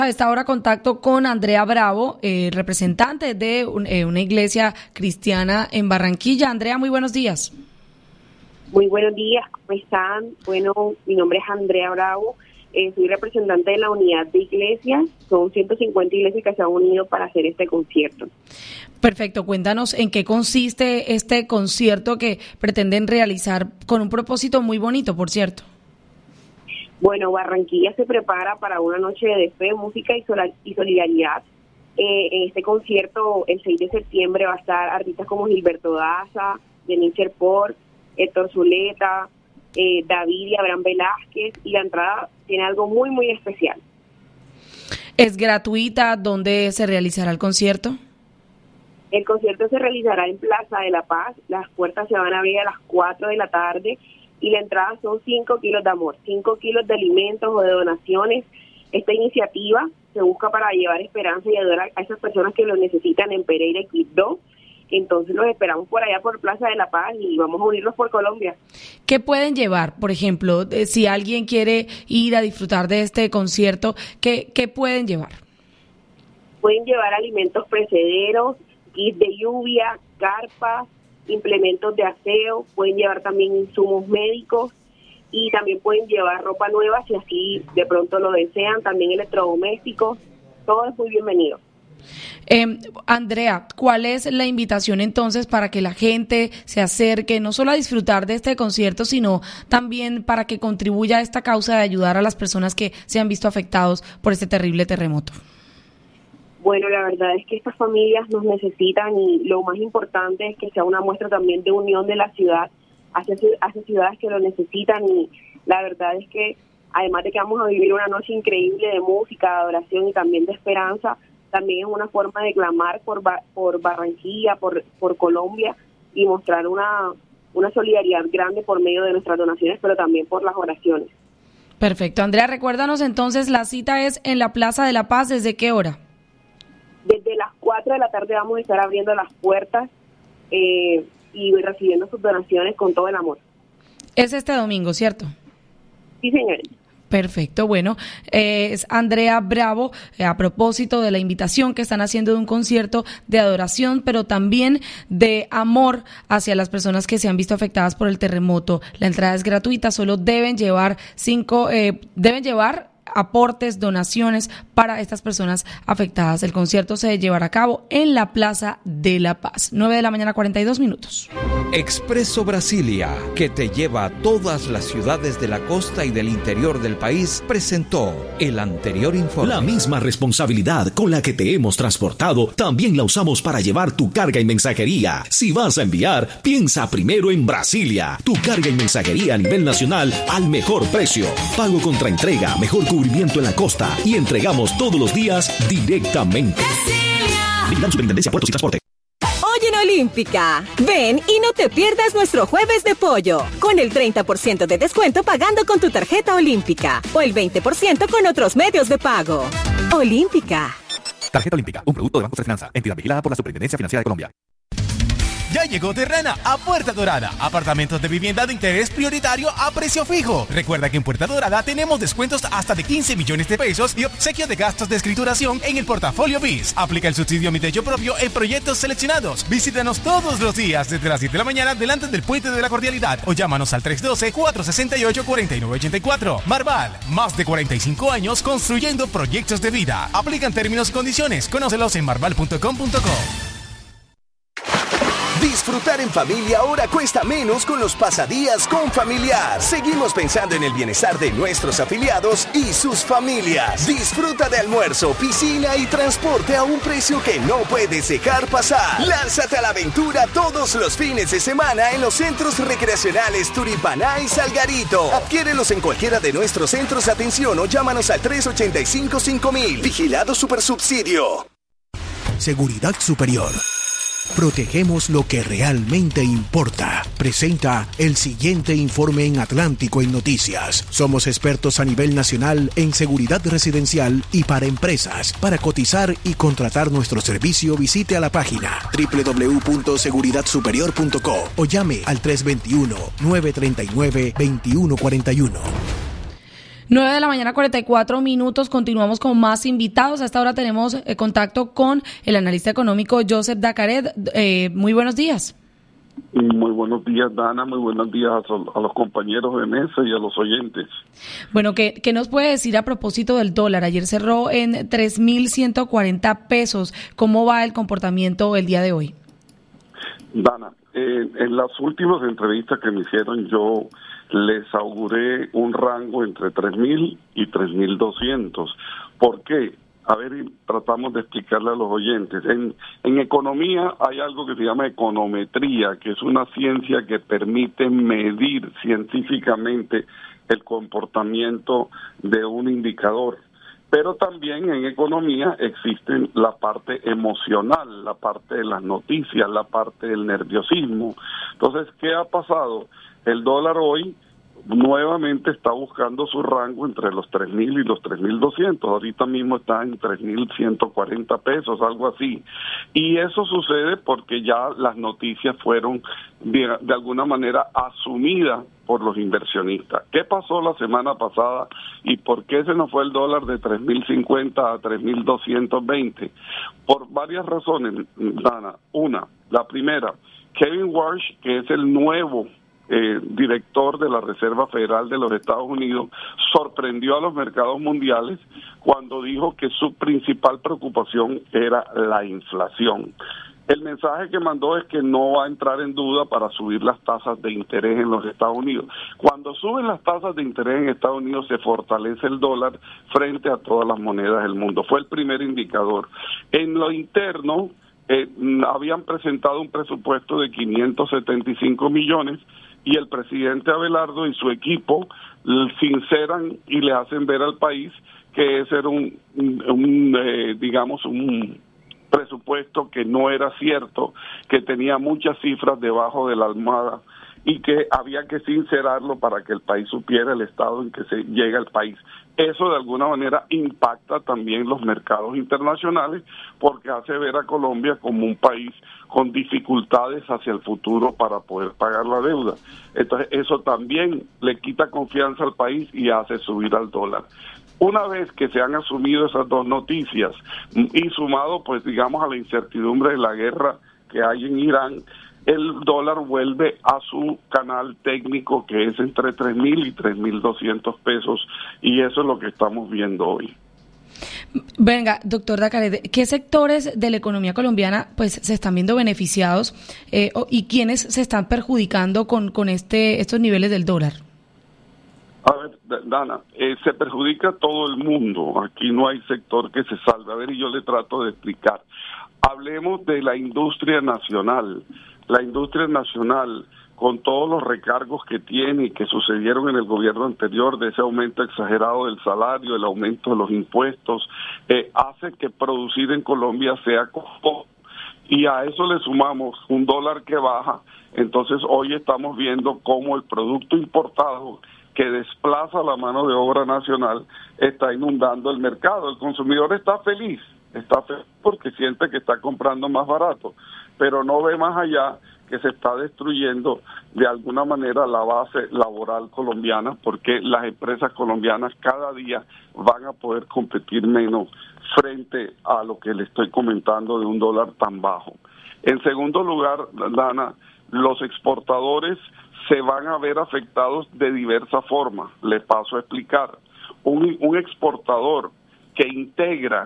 A esta hora contacto con Andrea Bravo, representante de una iglesia cristiana en Barranquilla. Andrea, muy buenos días. Muy buenos días, ¿cómo están? Bueno, mi nombre es Andrea Bravo, soy representante de la unidad de iglesias. Son 150 iglesias que se han unido para hacer este concierto. Perfecto, cuéntanos en qué consiste este concierto que pretenden realizar con un propósito muy bonito, por cierto. Bueno, Barranquilla se prepara para una noche de fe, música y solidaridad. En este concierto, el 6 de septiembre, va a estar artistas como Gilberto Daza, Denise Por, Héctor Zuleta, David y Abraham Velázquez, y la entrada tiene algo muy, muy especial. ¿Es gratuita? ¿Dónde se realizará el concierto? El concierto se realizará en Plaza de la Paz. Las puertas se van a abrir a las 4 de la tarde. Y la entrada son 5 kilos de amor, 5 kilos de alimentos o de donaciones. Esta iniciativa se busca para llevar esperanza y ayudar a esas personas que lo necesitan en Pereira y Quibdó. Entonces los esperamos por allá por Plaza de la Paz y vamos a unirlos por Colombia. ¿Qué pueden llevar? Por ejemplo, si alguien quiere ir a disfrutar de este concierto, ¿qué pueden llevar? Pueden llevar alimentos perecederos, kits de lluvia, carpas, implementos de aseo, pueden llevar también insumos médicos y también pueden llevar ropa nueva si así de pronto lo desean, también electrodomésticos, todo es muy bienvenido. Andrea, ¿cuál es la invitación entonces para que la gente se acerque no solo a disfrutar de este concierto, sino también para que contribuya a esta causa de ayudar a las personas que se han visto afectados por este terrible terremoto? Bueno, la verdad es que estas familias nos necesitan y lo más importante es que sea una muestra también de unión de la ciudad hacia ciudades que lo necesitan, y la verdad es que además de que vamos a vivir una noche increíble de música, de adoración y también de esperanza, también es una forma de clamar por Barranquilla, por Colombia, y mostrar una solidaridad grande por medio de nuestras donaciones, pero también por las oraciones. Perfecto. Andrea, recuérdanos entonces, la cita es en la Plaza de la Paz, ¿desde qué hora? Desde las 4 de la tarde vamos a estar abriendo las puertas y recibiendo sus donaciones con todo el amor. Es este domingo, ¿cierto? Sí, señores. Perfecto, bueno, es Andrea Bravo, a propósito de la invitación que están haciendo de un concierto de adoración, pero también de amor hacia las personas que se han visto afectadas por el terremoto. La entrada es gratuita, solo deben llevar aportes, donaciones para estas personas afectadas. El concierto se llevará a cabo en la Plaza de la Paz. 9:42 a.m. Expreso Brasilia, que te lleva a todas las ciudades de la costa y del interior del país, presentó el anterior informe. La misma responsabilidad con la que te hemos transportado, también la usamos para llevar tu carga y mensajería. Si vas a enviar, piensa primero en Brasilia. Tu carga y mensajería a nivel nacional al mejor precio. Pago contra entrega, mejor cubrimiento en la costa y entregamos todos los días directamente. Vigilando Superintendencia Puertos y Transporte. Hoy en Olímpica, ven y no te pierdas nuestro jueves de pollo, con el 30% de descuento pagando con tu tarjeta Olímpica o el 20% con otros medios de pago. Olímpica. Tarjeta Olímpica, un producto de Banco de Finanza, entidad vigilada por la Superintendencia Financiera de Colombia. Ya llegó Terrana a Puerta Dorada. Apartamentos de vivienda de interés prioritario a precio fijo. Recuerda que en Puerta Dorada tenemos descuentos hasta de 15 millones de pesos y obsequio de gastos de escrituración en el portafolio BIS. Aplica el subsidio Mi Techo Propio en proyectos seleccionados. Visítanos todos los días desde las 7 de la mañana delante del Puente de la Cordialidad o llámanos al 312-468-4984. Marval, más de 45 años construyendo proyectos de vida. Aplican términos y condiciones. Conócelos en marval.com.co. Disfrutar en familia ahora cuesta menos con los pasadías con Familiar. Seguimos pensando en el bienestar de nuestros afiliados y sus familias. Disfruta de almuerzo, piscina y transporte a un precio que no puedes dejar pasar. Lánzate a la aventura todos los fines de semana en los centros recreacionales Turipaná y Salgarito. Adquiérelos en cualquiera de nuestros centros de atención o llámanos al 385-5000. Vigilado Supersubsidio. Seguridad Superior. Protegemos lo que realmente importa. Presenta el siguiente informe en Atlántico en Noticias. Somos expertos a nivel nacional en seguridad residencial y para empresas. Para cotizar y contratar nuestro servicio, visite a la página www.seguridadsuperior.co o llame al 321-939-2141. 9 de la mañana, 44 minutos. Continuamos con más invitados. A esta hora tenemos contacto con el analista económico Joseph Dacaret. Muy buenos días. Muy buenos días, Dana. Muy buenos días a los compañeros de mesa y a los oyentes. Bueno, ¿qué nos puede decir a propósito del dólar? Ayer cerró en 3.140 pesos. ¿Cómo va el comportamiento el día de hoy? Dana, en las últimas entrevistas que me hicieron, yo les auguré un rango entre 3.000 y 3.200. ¿Por qué? A ver, tratamos de explicarle a los oyentes. En economía hay algo que se llama econometría, que es una ciencia que permite medir científicamente el comportamiento de un indicador. Pero también en economía existe la parte emocional, la parte de las noticias, la parte del nerviosismo. Entonces, ¿qué ha pasado? El dólar hoy nuevamente está buscando su rango entre los 3.000 y los 3.200. Ahorita mismo está en 3.140 pesos, algo así. Y eso sucede porque ya las noticias fueron de alguna manera asumidas por los inversionistas. ¿Qué pasó la semana pasada y por qué se nos fue el dólar de 3.050 a 3.220? Por varias razones, Dana. La primera, Kevin Warsh, que es el nuevo director de la Reserva Federal de los Estados Unidos, sorprendió a los mercados mundiales cuando dijo que su principal preocupación era la inflación. El mensaje que mandó es que no va a entrar en duda para subir las tasas de interés en los Estados Unidos. Cuando suben las tasas de interés en Estados Unidos se fortalece el dólar frente a todas las monedas del mundo. Fue el primer indicador. En lo interno, habían presentado un presupuesto de 575 millones y el presidente Abelardo y su equipo sinceran y le hacen ver al país que ese era un presupuesto que no era cierto, que tenía muchas cifras debajo de la almohada y que había que sincerarlo para que el país supiera el estado en que se llega el país. Eso de alguna manera impacta también los mercados internacionales porque hace ver a Colombia como un país con dificultades hacia el futuro para poder pagar la deuda. Entonces eso también le quita confianza al país y hace subir al dólar. Una vez que se han asumido esas dos noticias y sumado pues digamos a la incertidumbre de la guerra que hay en Irán, el dólar vuelve a su canal técnico que es entre 3.000 y 3.200 pesos y eso es lo que estamos viendo hoy. Venga, doctor Dacaret, ¿qué sectores de la economía colombiana pues se están viendo beneficiados y quiénes se están perjudicando con estos niveles del dólar? A ver, Dana, se perjudica todo el mundo, aquí no hay sector que se salve. A ver, y yo le trato de explicar. Hablemos de la industria nacional. La industria nacional, con todos los recargos que tiene y que sucedieron en el gobierno anterior, de ese aumento exagerado del salario, el aumento de los impuestos, hace que producir en Colombia sea costoso. Y a eso le sumamos un dólar que baja. Entonces hoy estamos viendo cómo el producto importado que desplaza la mano de obra nacional está inundando el mercado. El consumidor está feliz porque siente que está comprando más barato, pero no ve más allá que se está destruyendo de alguna manera la base laboral colombiana, porque las empresas colombianas cada día van a poder competir menos frente a lo que le estoy comentando de un dólar tan bajo. En segundo lugar, Dana, los exportadores se van a ver afectados de diversa forma. Les paso a explicar. Un exportador que integra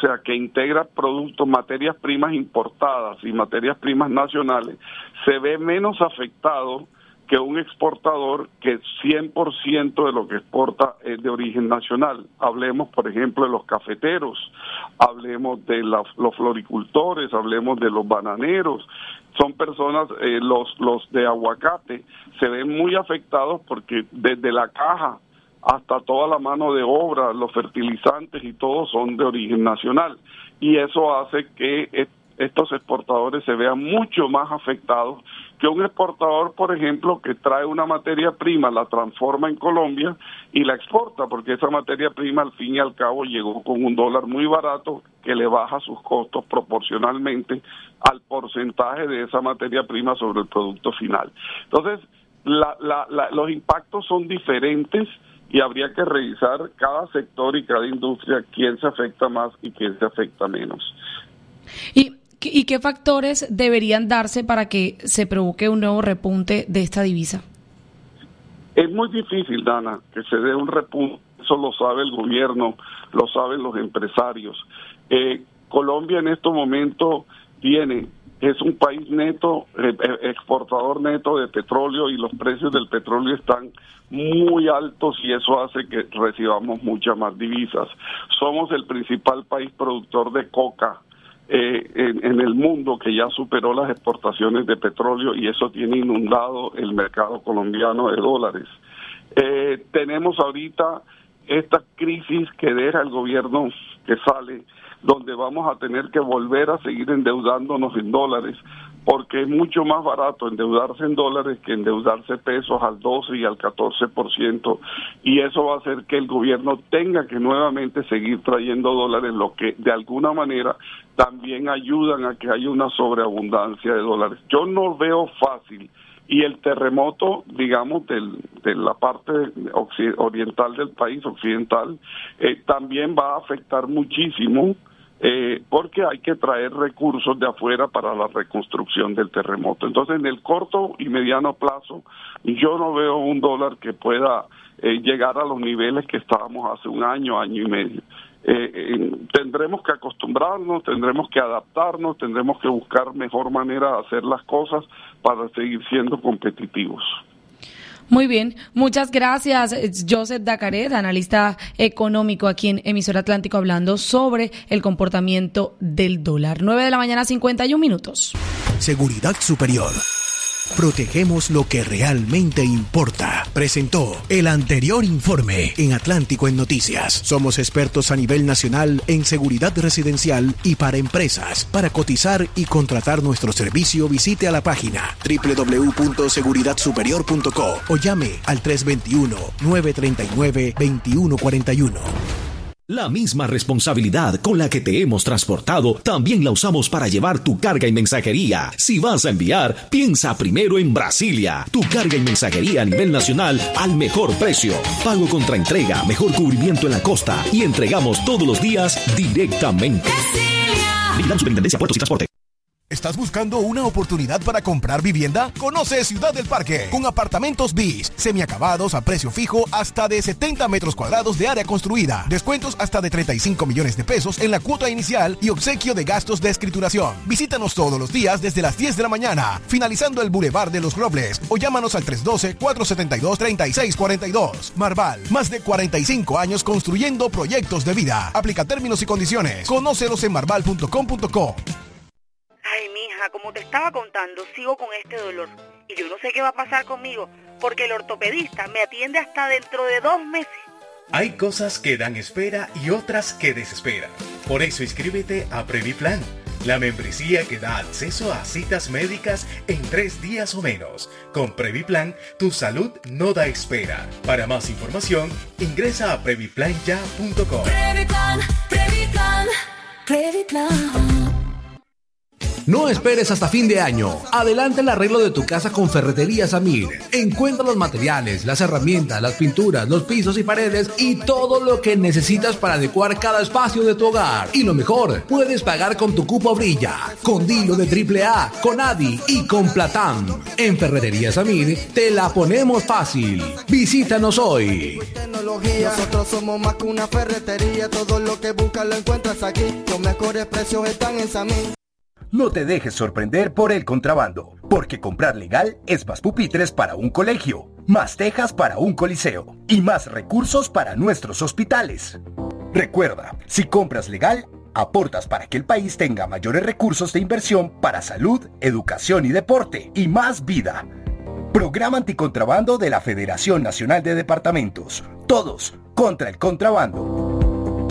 productos, materias primas importadas y materias primas nacionales, se ve menos afectado que un exportador que 100% de lo que exporta es de origen nacional. Hablemos, por ejemplo, de los cafeteros, hablemos de los floricultores, hablemos de los bananeros. Son personas, los de aguacate, se ven muy afectados porque desde la caja hasta toda la mano de obra, los fertilizantes y todo son de origen nacional. Y eso hace que estos exportadores se vean mucho más afectados que un exportador, por ejemplo, que trae una materia prima, la transforma en Colombia y la exporta, porque esa materia prima al fin y al cabo llegó con un dólar muy barato que le baja sus costos proporcionalmente al porcentaje de esa materia prima sobre el producto final. Entonces, los impactos son diferentes y habría que revisar cada sector y cada industria quién se afecta más y quién se afecta menos. ¿Y qué factores deberían darse para que se provoque un nuevo repunte de esta divisa? Es muy difícil, Dana, que se dé un repunte. Eso lo sabe el gobierno, lo saben los empresarios. Colombia en estos momentos es un país neto, exportador neto de petróleo, y los precios del petróleo están muy altos y eso hace que recibamos muchas más divisas. Somos el principal país productor de coca en el mundo, que ya superó las exportaciones de petróleo, y eso tiene inundado el mercado colombiano de dólares. Tenemos ahorita esta crisis que deja el gobierno que sale, donde vamos a tener que volver a seguir endeudándonos en dólares, porque es mucho más barato endeudarse en dólares que endeudarse pesos al 12 y al 14%, y eso va a hacer que el gobierno tenga que nuevamente seguir trayendo dólares, lo que de alguna manera también ayudan a que haya una sobreabundancia de dólares. Yo no veo fácil. Y el terremoto, digamos, de la parte oriental del país, occidental, también va a afectar muchísimo, porque hay que traer recursos de afuera para la reconstrucción del terremoto. Entonces, en el corto y mediano plazo, yo no veo un dólar que pueda llegar a los niveles que estábamos hace un año, año y medio. Tendremos que acostumbrarnos, tendremos que adaptarnos, tendremos que buscar mejor manera de hacer las cosas para seguir siendo competitivos. Muy bien, muchas gracias, Joseph Dacaret, analista económico aquí en Emisora Atlántico, hablando sobre el comportamiento del dólar. 9:51 a.m. Seguridad Superior. Protegemos lo que realmente importa. Presentó el anterior informe en Atlántico en Noticias. Somos expertos a nivel nacional en seguridad residencial y para empresas. Para cotizar y contratar nuestro servicio, visite a la página www.seguridadsuperior.co o llame al 321-939-2141. La misma responsabilidad con la que te hemos transportado, también la usamos para llevar tu carga y mensajería. Si vas a enviar, piensa primero en Brasilia. Tu carga y mensajería a nivel nacional al mejor precio. Pago contra entrega, mejor cubrimiento en la costa y entregamos todos los días directamente. Vigilando Superintendencia, Puertos y Transporte. ¿Estás buscando una oportunidad para comprar vivienda? Conoce Ciudad del Parque, con apartamentos BIS, semiacabados a precio fijo hasta de 70 metros cuadrados de área construida, descuentos hasta de 35 millones de pesos en la cuota inicial y obsequio de gastos de escrituración. Visítanos todos los días desde las 10 de la mañana, finalizando el Boulevard de los Robles, o llámanos al 312-472-3642. Marval, más de 45 años construyendo proyectos de vida. Aplica términos y condiciones. Conócelos en marval.com.co. Ay, mija, como te estaba contando, sigo con este dolor. Y yo no sé qué va a pasar conmigo, porque el ortopedista me atiende hasta dentro de 2 meses. Hay cosas que dan espera y otras que desesperan. Por eso inscríbete a Previplan, la membresía que da acceso a citas médicas en 3 días o menos. Con Previplan, tu salud no da espera. Para más información, ingresa a previplanya.com. Previplan, Previplan, Previplan. No esperes hasta fin de año. Adelanta el arreglo de tu casa con Ferreterías Samir. Encuentra los materiales, las herramientas, las pinturas, los pisos y paredes y todo lo que necesitas para adecuar cada espacio de tu hogar. Y lo mejor, puedes pagar con tu cupo Brilla, con Dilo de AAA, con Adi y con Platán. En Ferreterías Samir te la ponemos fácil. Visítanos hoy. Nosotros somos más que una ferretería. Todo lo que buscas lo encuentras aquí. Los mejores precios están en Samir. No te dejes sorprender por el contrabando, porque comprar legal es más pupitres para un colegio, más tejas para un coliseo y más recursos para nuestros hospitales. Recuerda, si compras legal, aportas para que el país tenga mayores recursos de inversión para salud, educación y deporte y más vida. Programa Anticontrabando de la Federación Nacional de Departamentos. Todos contra el contrabando.